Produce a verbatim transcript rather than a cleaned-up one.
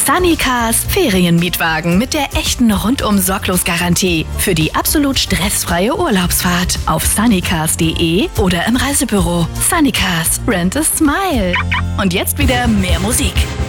Sunnycars Ferienmietwagen mit der echten Rundum-Sorglos-Garantie für die absolut stressfreie Urlaubsfahrt auf sunnycars punkt de oder im Reisebüro. Sunnycars, rent a smile. Und jetzt wieder mehr Musik.